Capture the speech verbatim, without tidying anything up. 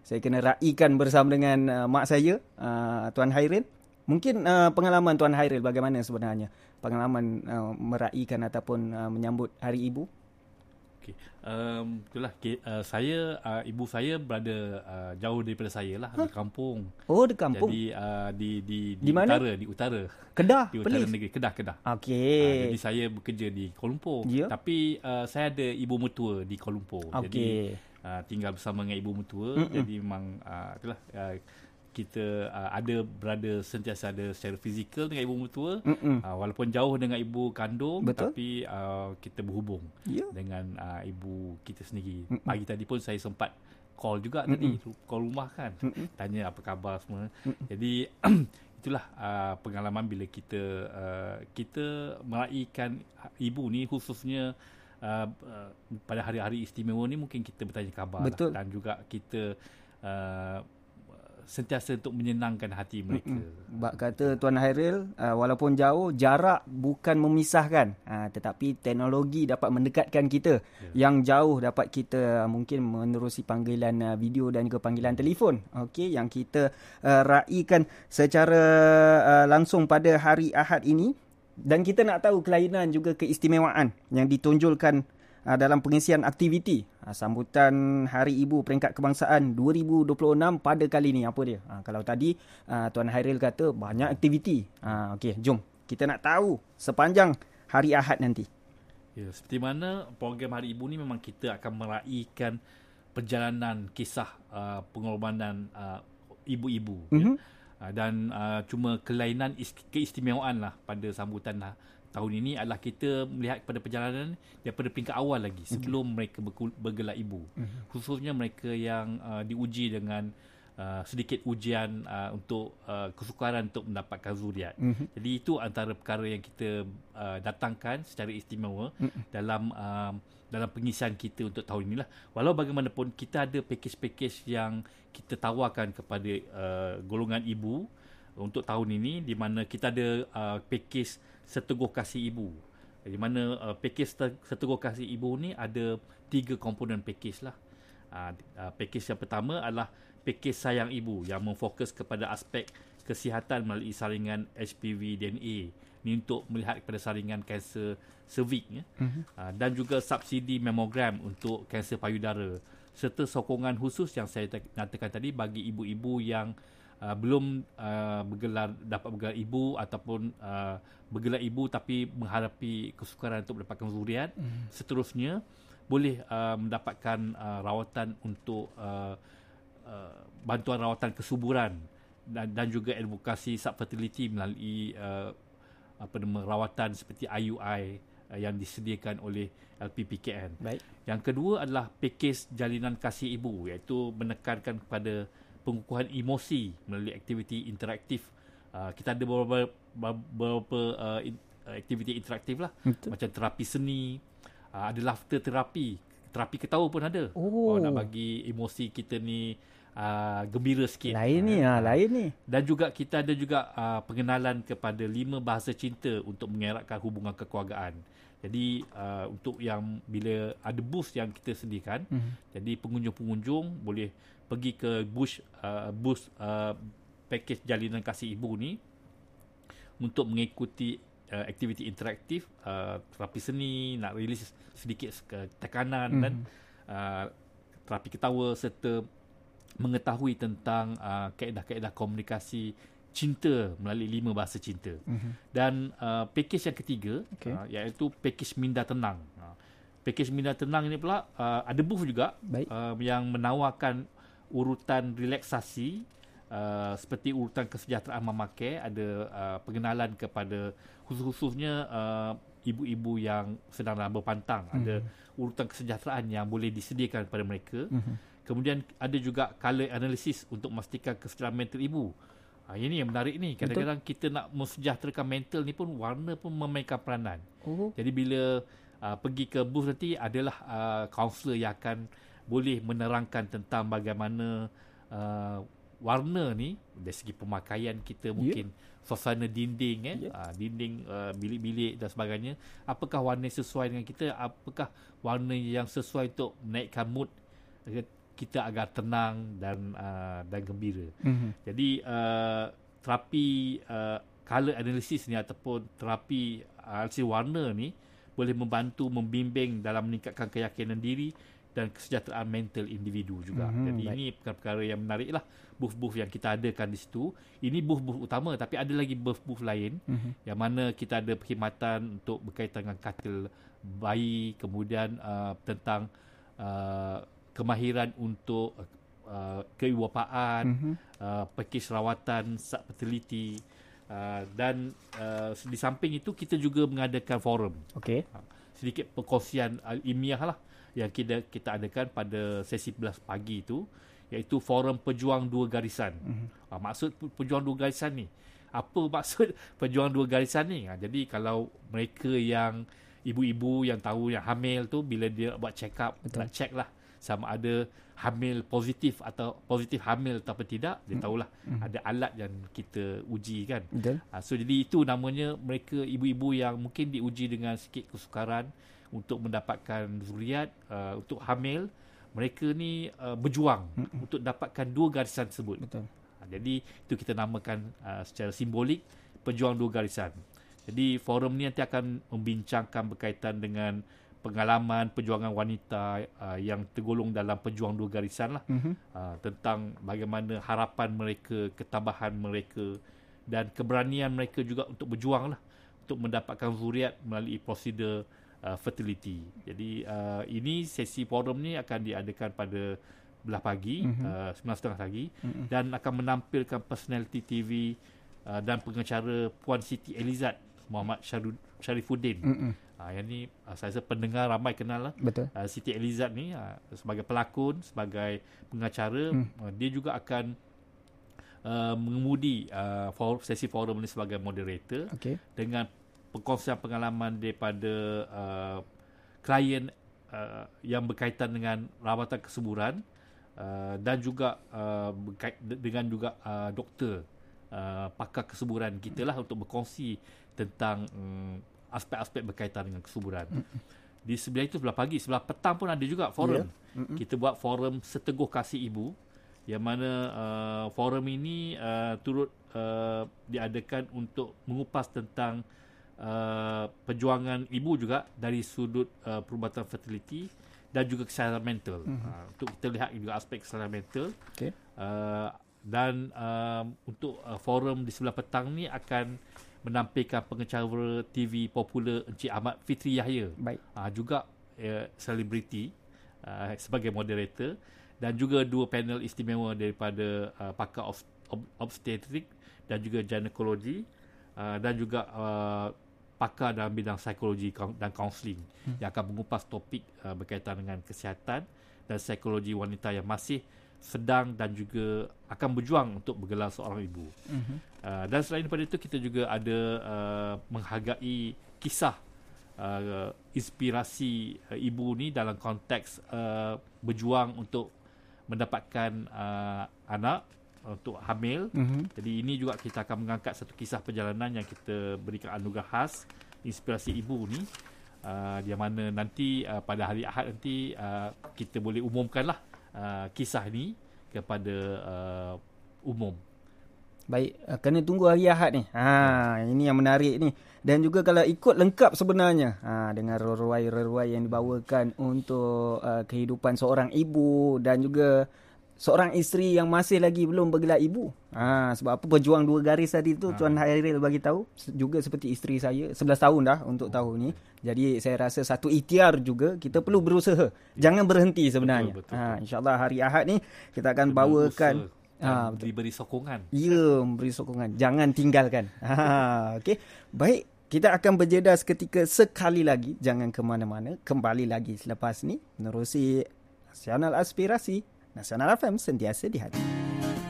Saya kena raikan bersama dengan uh, mak saya, uh, Tuan Hairil. Mungkin uh, pengalaman Tuan Hairil bagaimana sebenarnya? Pengalaman uh, meraikan ataupun uh, menyambut Hari Ibu? Okay. Um, itulah uh, saya uh, ibu saya berada uh, jauh daripada saya lah, huh? Di kampung. Oh, di kampung. Jadi uh, di di di, di mana? utara, di utara. Kedah, di utara negeri, Kedah, Kedah. Okey. Uh, jadi saya bekerja di Kuala Lumpur. Yeah. Tapi uh, saya ada ibu mertua di Kuala Lumpur. Okay. Jadi uh, tinggal bersama dengan ibu mertua. Mm-mm. Jadi memang uh, itulah uh, kita uh, ada berada sentiasa ada secara fizikal dengan ibu mertua, uh, walaupun jauh dengan ibu kandung. Betul. Tapi uh, kita berhubung, yeah, dengan uh, ibu kita sendiri. Mm-mm. Pagi tadi pun saya sempat call juga. Mm-mm. tadi call rumah kan. Mm-mm. Tanya apa khabar semua. Mm-mm. Jadi itulah uh, pengalaman bila kita uh, kita meraihkan ibu ni, khususnya uh, uh, pada hari-hari istimewa ni, mungkin kita bertanya khabar lah, dan juga kita uh, sentiasa untuk menyenangkan hati mereka. Mm-mm. Bak kata Tuan Hairil, uh, walaupun jauh, jarak bukan memisahkan, uh, tetapi teknologi dapat mendekatkan kita. Yeah. Yang jauh dapat kita uh, mungkin menerusi panggilan uh, video dan juga panggilan telefon. Okey, yang kita uh, raikan secara uh, langsung pada hari Ahad ini. Dan kita nak tahu kelainan juga keistimewaan yang ditonjolkan dalam pengisian aktiviti ha, sambutan Hari Ibu Peringkat Kebangsaan dua ribu dua puluh enam pada kali ini. Apa dia? Ha, kalau tadi ha, Tuan Hairil kata banyak aktiviti. Ha, Okey, jom kita nak tahu sepanjang hari Ahad nanti. Ya, seperti mana program Hari Ibu ni, memang kita akan meraihkan perjalanan kisah uh, pengorbanan uh, ibu-ibu. Mm-hmm. Ya. Uh, dan uh, cuma kelainan keistimewaan lah pada sambutan lah tahun ini adalah kita melihat pada perjalanan daripada peringkat awal lagi, sebelum okay. mereka bergelar ibu. Uh-huh. Khususnya mereka yang uh, diuji dengan uh, sedikit ujian uh, untuk uh, kesukaran untuk mendapatkan zuriat. Uh-huh. Jadi itu antara perkara yang kita uh, datangkan secara istimewa uh-huh. dalam uh, dalam pengisian kita untuk tahun inilah. Walau bagaimanapun, kita ada pakej-pakej yang kita tawarkan kepada uh, golongan ibu untuk tahun ini, di mana kita ada uh, pakej Seteguh Kasih Ibu. Di mana uh, pakej Seteguh Kasih Ibu ni ada tiga komponen pakej lah. Uh, uh, pakej yang pertama adalah pakej Sayang Ibu, yang memfokus kepada aspek kesihatan melalui saringan H P V D N A. Ini untuk melihat kepada saringan kanser cervix, ya. Uh-huh. Uh, dan juga subsidi mamogram untuk kanser payudara, serta sokongan khusus yang saya nyatakan tadi bagi ibu-ibu yang Uh, belum uh, bergelar dapat bergelar ibu, ataupun uh, bergelar ibu tapi menghadapi kesukaran untuk mendapatkan zuriat. Mm. Seterusnya boleh uh, mendapatkan uh, rawatan untuk uh, uh, bantuan rawatan kesuburan, dan, dan juga advokasi subfertility melalui uh, apa nama rawatan seperti I U I uh, yang disediakan oleh L P P K N. Baik. Yang kedua adalah pakej Jalinan Kasih Ibu, iaitu menekankan kepada pengukuhan emosi melalui aktiviti interaktif. Uh, kita ada beberapa, beberapa uh, in, uh, aktiviti interaktif lah. Betul. Macam terapi seni, uh, ada laughter terapi, terapi ketawa pun ada. Oh. Oh, nak bagi emosi kita ni uh, gembira sikit. Lain ni, uh, ha, lain ni. Dan juga kita ada juga uh, pengenalan kepada lima bahasa cinta untuk mengeratkan hubungan kekeluargaan. Jadi uh, untuk yang bila ada booth yang kita sediakan, mm-hmm. jadi pengunjung-pengunjung boleh pergi ke booth uh, booth uh, pakej Jalinan Kasih Ibu ni untuk mengikuti uh, aktiviti interaktif, uh, terapi seni, nak rilis sedikit tekanan, mm-hmm. dan uh, terapi ketawa, serta mengetahui tentang uh, kaedah-kaedah komunikasi cinta melalui lima bahasa cinta. Mm-hmm. Dan uh, pakej yang ketiga, okay. uh, iaitu pakej Minda Tenang. Uh, pakej Minda Tenang ini pula uh, ada booth juga uh, yang menawarkan urutan relaksasi uh, seperti urutan kesejahteraan Mama Care, ada uh, pengenalan kepada khusus-khususnya uh, ibu-ibu yang sedang berpantang. Mm-hmm. Ada urutan kesejahteraan yang boleh disediakan kepada mereka. Mm-hmm. Kemudian ada juga color analysis untuk memastikan kesedaran mental ibu. Ha, ini yang menarik ni. Kadang-kadang betul. Kita nak mensejahterakan mental ni pun, warna pun memainkan peranan. Oh. Jadi bila uh, pergi ke booth nanti, adalah uh, kaunselor yang akan boleh menerangkan tentang bagaimana uh, warna ni dari segi pemakaian kita, mungkin yeah. suasana dinding, eh? yeah. uh, dinding uh, bilik-bilik dan sebagainya, apakah warna sesuai dengan kita, apakah warna yang sesuai untuk menaikkan mood kita agar tenang dan uh, dan gembira. Mm-hmm. Jadi uh, terapi uh, color analysis ni ataupun terapi analisis warna ni boleh membantu membimbing dalam meningkatkan keyakinan diri dan kesejahteraan mental individu juga. Mm-hmm, Jadi baik. Ini perkara-perkara yang menarik lah, booth-booth yang kita adakan di situ. Ini booth-booth utama, tapi ada lagi booth-booth lain mm-hmm. yang mana kita ada perkhidmatan untuk berkaitan dengan katil bayi, kemudian uh, tentang uh, kemahiran untuk uh, keibuapaan, mm-hmm. uh, pakej rawatan, fertility, uh, dan uh, di samping itu kita juga mengadakan forum. Okay. Uh, sedikit perkongsian uh, ilmiah lah yang kita kita adakan pada sesi sebelas pagi itu, iaitu forum pejuang dua garisan. Mm-hmm. Uh, maksud pejuang dua garisan ni, apa maksud pejuang dua garisan ni? Uh, jadi kalau mereka yang ibu-ibu yang tahu yang hamil tu, bila dia buat check up, betul, nak check lah sama ada hamil positif atau positif hamil atau tidak, dia tahulah mm-hmm. ada alat yang kita uji kan. Betul. Uh, so jadi itu namanya mereka ibu-ibu yang mungkin diuji dengan sikit kesukaran untuk mendapatkan zuriat, uh, untuk hamil, mereka ni uh, berjuang mm-hmm. untuk dapatkan dua garisan tersebut. Betul. Uh, jadi itu kita namakan uh, secara simbolik pejuang dua garisan. Jadi forum ni nanti akan membincangkan berkaitan dengan pengalaman perjuangan wanita uh, yang tergolong dalam pejuang dua garisan lah, mm-hmm. uh, tentang bagaimana harapan mereka, ketabahan mereka dan keberanian mereka juga untuk berjuang lah untuk mendapatkan zuriat melalui prosedur Uh, fertility. Jadi uh, ini sesi forum ni akan diadakan pada belah pagi, mm-hmm. uh, sembilan tiga puluh pagi, mm-hmm. dan akan menampilkan personality T V uh, dan pengacara Puan Siti Elizad Muhammad Sharifuddin. Mm-hmm. Uh, yang ni uh, saya rasa pendengar ramai kenal lah. Betul. Uh, Siti Elizad ni uh, sebagai pelakon, sebagai pengacara, mm. uh, dia juga akan uh, mengemudi uh, for, sesi forum ni sebagai moderator, okay, dengan perkongsian pengalaman daripada uh, klien uh, yang berkaitan dengan rawatan kesuburan, uh, dan juga uh, berkait dengan juga uh, doktor uh, pakar kesuburan kita lah untuk berkongsi tentang um, aspek-aspek berkaitan dengan kesuburan. Mm-hmm. Di sebelah itu sebelah pagi, sebelah petang pun ada juga forum. Yeah. Mm-hmm. Kita buat forum Seteguh Kasih Ibu, yang mana uh, forum ini uh, turut uh, diadakan untuk mengupas tentang Uh, perjuangan ibu juga dari sudut uh, perubatan fertility dan juga kesihatan mental. Mm-hmm. Uh, untuk kita lihat juga aspek kesihatan mental. Okay. Uh, dan uh, untuk uh, forum di sebelah petang ni akan menampilkan pengacara T V popular Encik Ahmad Fitri Yahya. Baik. Uh, juga selebriti uh, uh, sebagai moderator, dan juga dua panel istimewa daripada uh, pakar ob- ob- obstetrik dan juga ginekologi, uh, dan juga uh, pakar dalam bidang psikologi dan kaunseling, hmm. yang akan mengupas topik uh, berkaitan dengan kesihatan dan psikologi wanita yang masih sedang dan juga akan berjuang untuk bergelar seorang ibu. Hmm. Uh, dan selain daripada itu, kita juga ada uh, menghargai kisah uh, inspirasi uh, ibu ni dalam konteks uh, berjuang untuk mendapatkan uh, anak, untuk hamil. Mm-hmm. Jadi ini juga kita akan mengangkat satu kisah perjalanan yang kita berikan anugerah khas inspirasi ibu ni, uh, yang mana nanti uh, pada hari Ahad nanti uh, kita boleh umumkanlah uh, kisah ni kepada uh, umum. Baik, uh, kena tunggu hari Ahad ni. Ha, hmm. Ini yang menarik ni. Dan juga kalau ikut lengkap sebenarnya, ha, dengan reruai-reruai yang dibawakan untuk uh, kehidupan seorang ibu dan juga seorang isteri yang masih lagi belum bergelar ibu. Ha, sebab apa berjuang dua garis tadi tu, ha. Tuan Hairil bagi tahu, juga seperti isteri saya, sebelas tahun dah untuk tahun ni. Jadi saya rasa satu ikhtiar juga, kita perlu berusaha. Ya. Jangan berhenti sebenarnya. Betul, betul, ha, InsyaAllah hari Ahad ni kita akan bawakan, ha, diberi sokongan. Ya, beri sokongan. Jangan tinggalkan. Ha, okey. Baik, kita akan berjeda seketika sekali lagi. Jangan ke mana-mana. Kembali lagi selepas ni menerusi Nasional Aspirasi. Nasional F M, sentiasa di hati.